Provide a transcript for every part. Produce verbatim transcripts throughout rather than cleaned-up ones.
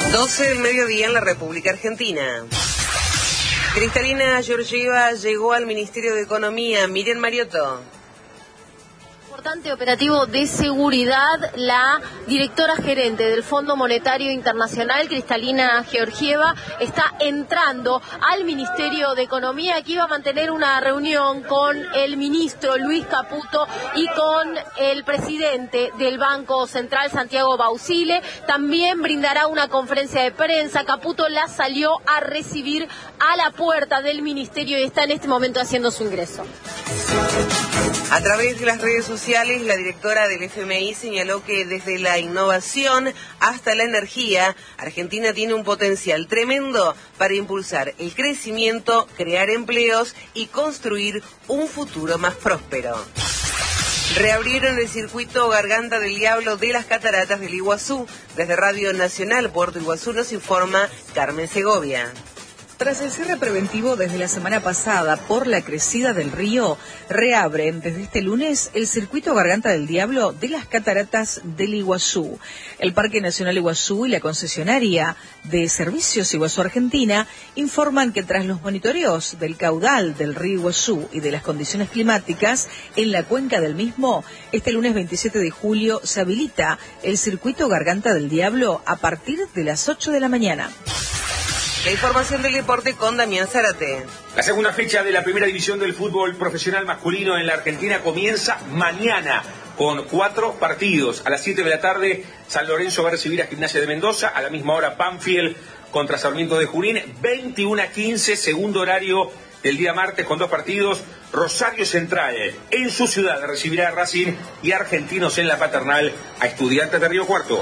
doce del mediodía en la República Argentina. Cristalina Georgieva llegó al Ministerio de Economía. Miriam Mariotto. Importante operativo de seguridad. La directora gerente del Fondo Monetario Internacional, Cristalina Georgieva, está entrando al Ministerio de Economía. Aquí va a mantener una reunión con el ministro Luis Caputo y con el presidente del Banco Central, Santiago Bausile. También brindará una conferencia de prensa. Caputo la salió a recibir a la puerta del ministerio y está en este momento haciendo su ingreso. A través de las redes sociales, la directora del F M I señaló que desde la innovación hasta la energía, Argentina tiene un potencial tremendo para impulsar el crecimiento, crear empleos y construir un futuro más próspero. Reabrieron el circuito Garganta del Diablo de las Cataratas del Iguazú. Desde Radio Nacional Puerto Iguazú nos informa Carmen Segovia. Tras el cierre preventivo desde la semana pasada por la crecida del río, reabren desde este lunes el circuito Garganta del Diablo de las Cataratas del Iguazú. El Parque Nacional Iguazú y la concesionaria de Servicios Iguazú Argentina informan que tras los monitoreos del caudal del río Iguazú y de las condiciones climáticas en la cuenca del mismo, este lunes veintisiete de julio se habilita el circuito Garganta del Diablo a partir de las ocho de la mañana. La información del deporte con Damián Zárate. La segunda fecha de la primera división del fútbol profesional masculino en la Argentina comienza mañana con cuatro partidos. A las siete de la tarde, San Lorenzo va a recibir a Gimnasia de Mendoza. A la misma hora, Banfield contra Sarmiento de Junín. veintiuno a quince, segundo horario del día martes con dos partidos. Rosario Central en su ciudad recibirá a Racing y Argentinos en la Paternal a Estudiantes de Río Cuarto.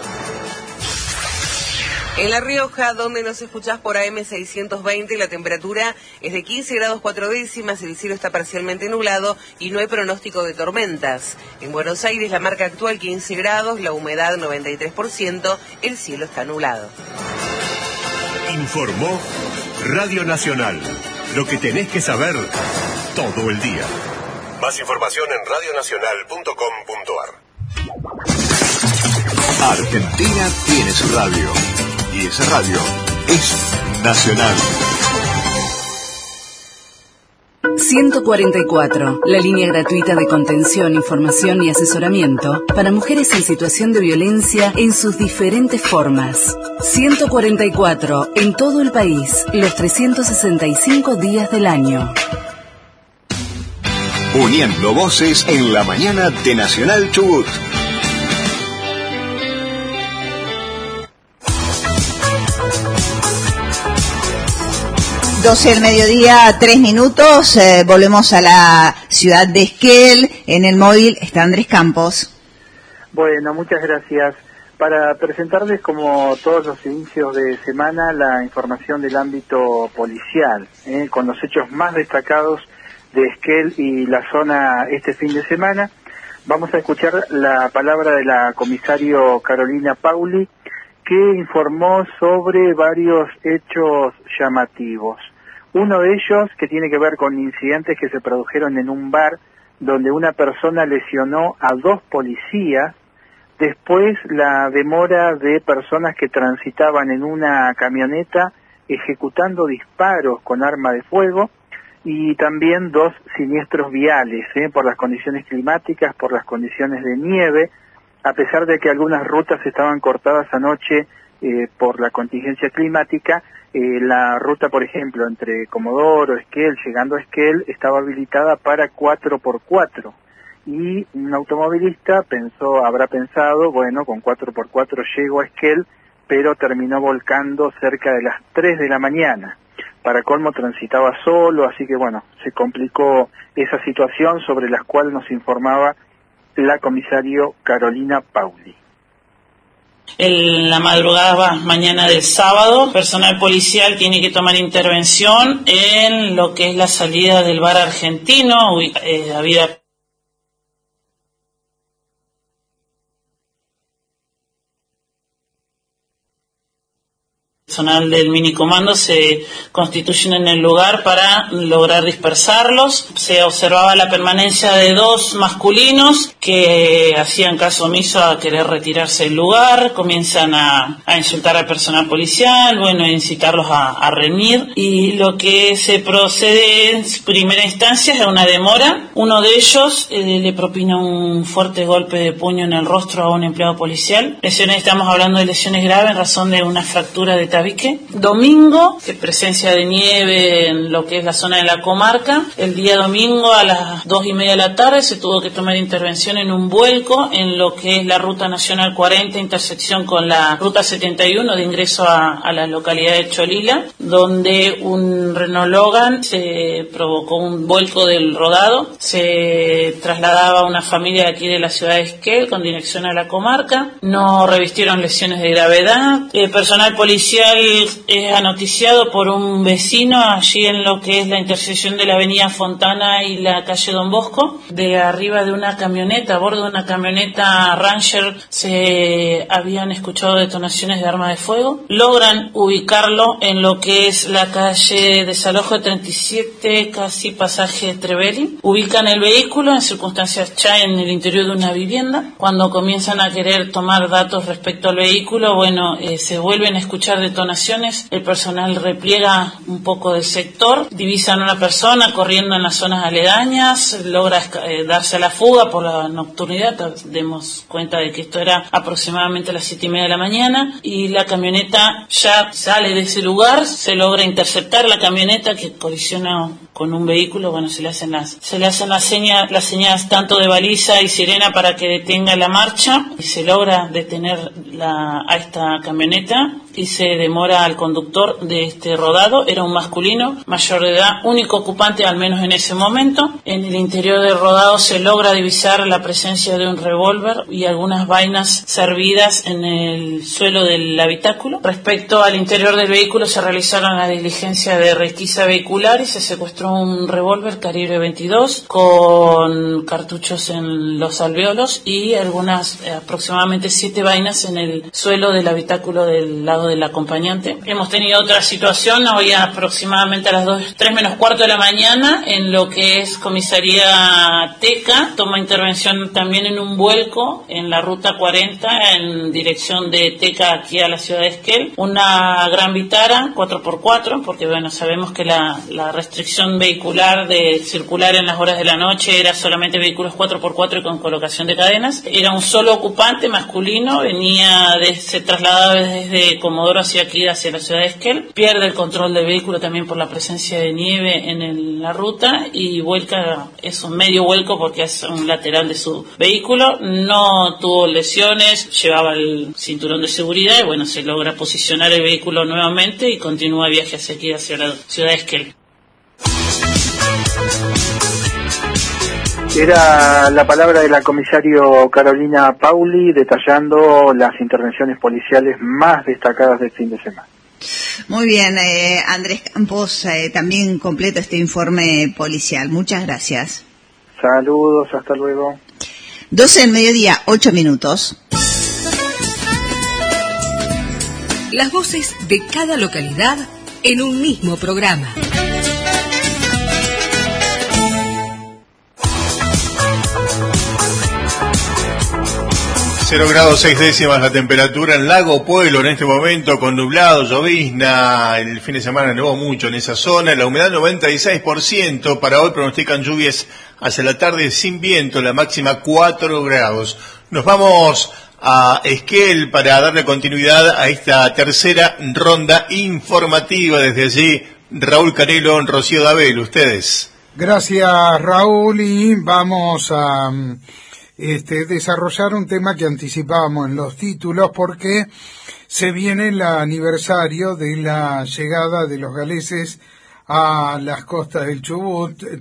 En La Rioja, donde nos escuchás por A M seiscientos veinte, la temperatura es de quince grados cuatro décimas, el cielo está parcialmente nublado y no hay pronóstico de tormentas. En Buenos Aires, la marca actual quince grados, la humedad noventa y tres por ciento, el cielo está nublado. Informó Radio Nacional, lo que tenés que saber todo el día. Más información en radio nacional punto com punto a r. Argentina tiene su radio. Y esa radio es nacional. ciento cuarenta y cuatro, la línea gratuita de contención, información y asesoramiento para mujeres en situación de violencia en sus diferentes formas. ciento cuarenta y cuatro, en todo el país, los trescientos sesenta y cinco días del año. Uniendo voces en la mañana de Nacional Chubut. doce del mediodía, tres minutos, eh, volvemos a la ciudad de Esquel. En el móvil está Andrés Campos. Bueno, muchas gracias. Para presentarles, como todos los inicios de semana, la información del ámbito policial, eh, con los hechos más destacados de Esquel y la zona este fin de semana. Vamos a escuchar la palabra de la comisario Carolina Pauli, que informó sobre varios hechos llamativos. Uno de ellos que tiene que ver con incidentes que se produjeron en un bar donde una persona lesionó a dos policías, después la demora de personas que transitaban en una camioneta ejecutando disparos con arma de fuego y también dos siniestros viales, ¿eh? por las condiciones climáticas, por las condiciones de nieve, a pesar de que algunas rutas estaban cortadas anoche eh, por la contingencia climática. Eh, la ruta, por ejemplo, entre Comodoro, Esquel, llegando a Esquel, estaba habilitada para cuatro por cuatro. Y un automovilista pensó, habrá pensado, bueno, con cuatro por cuatro llego a Esquel, pero terminó volcando cerca de las tres de la mañana. Para colmo transitaba solo, así que bueno, se complicó esa situación sobre la cual nos informaba la comisario Carolina Pauli. En la madrugada mañana del sábado, personal policial tiene que tomar intervención en lo que es la salida del bar argentino, eh, había personal del minicomando se constituyen en el lugar para lograr dispersarlos. Se observaba la permanencia de dos masculinos que hacían caso omiso a querer retirarse del lugar, comienzan a, a insultar al personal policial, bueno, a incitarlos a, a reñir, y lo que se procede en primera instancia es a una demora. Uno de ellos eh, le propina un fuerte golpe de puño en el rostro a un empleado policial. Lesiones, estamos hablando de lesiones graves en razón de una fractura de tabique. Domingo, que presencia de nieve en lo que es la zona de la comarca. El día domingo a las dos y media de la tarde se tuvo que tomar intervención en un vuelco en lo que es la ruta nacional cuarenta, intersección con la ruta setenta y uno de ingreso a, a la localidad de Cholila, donde un Renault Logan se provocó un vuelco del rodado. Se trasladaba una familia de aquí de la ciudad de Esquel con dirección a la comarca. No revistieron lesiones de gravedad. El personal policial es anoticiado por un vecino allí en lo que es la intersección de la avenida Fontana y la calle Don Bosco. De arriba de una camioneta, a bordo de una camioneta Ranger, se habían escuchado detonaciones de arma de fuego. Logran ubicarlo en lo que es la calle Desalojo treinta y siete, casi pasaje Trevelli. Ubican el vehículo en circunstancias ya en el interior de una vivienda. Cuando comienzan a querer tomar datos respecto al vehículo, bueno, eh, se vuelven a escuchar detonaciones. El personal repliega un poco del sector, divisan a una persona corriendo en las zonas aledañas, logra eh, darse a la fuga por la nocturnidad. Demos cuenta de que esto era aproximadamente a las siete y media de la mañana, y la camioneta ya sale de ese lugar. Se logra interceptar la camioneta que colisiona con un vehículo. Bueno, se le hacen las se le hacen las señas las señas tanto de baliza y sirena para que detenga la marcha, y se logra detener la, a esta camioneta, y se demora al conductor de este rodado. Era un masculino mayor de edad, único ocupante al menos en ese momento. En el interior del rodado se logra divisar la presencia de un revólver y algunas vainas servidas en el suelo del habitáculo. Respecto al interior del vehículo, se realizaron la diligencia de requisa vehicular y se secuestró un revólver calibre veintidós con cartuchos en los alvéolos y algunas, eh, aproximadamente siete vainas en el suelo del habitáculo del lado del acompañante. Hemos tenido otra situación hoy aproximadamente a las dos, tres menos cuarto de la mañana en lo que es comisaría Teca. Toma intervención también en un vuelco en la ruta cuarenta en dirección de Teca aquí a la ciudad de Esquel. Una Gran Vitara cuatro por cuatro, porque bueno, sabemos que la, la restricción vehicular de circular en las horas de la noche era solamente vehículos cuatro por cuatro y con colocación de cadenas. Era un solo ocupante masculino, venía de, se trasladaba desde Comodoro hacia aquí, hacia la ciudad de Esquel. Pierde el control del vehículo también por la presencia de nieve en el, la ruta, y vuelca, es un medio vuelco porque es un lateral de su vehículo. No tuvo lesiones, llevaba el cinturón de seguridad y bueno, se logra posicionar el vehículo nuevamente y continúa viaje hacia aquí, hacia la ciudad de Esquel. Era la palabra de la comisario Carolina Pauli detallando las intervenciones policiales más destacadas del fin de semana. Muy bien, eh, Andrés Campos, eh, también completa este informe policial. Muchas gracias. Saludos, hasta luego. doce del mediodía, ocho minutos. Las voces de cada localidad en un mismo programa. Cero grados seis décimas la temperatura en Lago Pueblo en este momento, con nublado, llovizna. El fin de semana nevó mucho en esa zona. La humedad noventa y seis por ciento. Para hoy pronostican lluvias hacia la tarde sin viento, la máxima cuatro grados. Nos vamos a Esquel para darle continuidad a esta tercera ronda informativa. Desde allí, Raúl Canelo, Rocío Dabel, ustedes. Gracias, Raúl, y vamos a este, desarrollar un tema que anticipábamos en los títulos, porque se viene el aniversario de la llegada de los galeses a las costas del Chubut.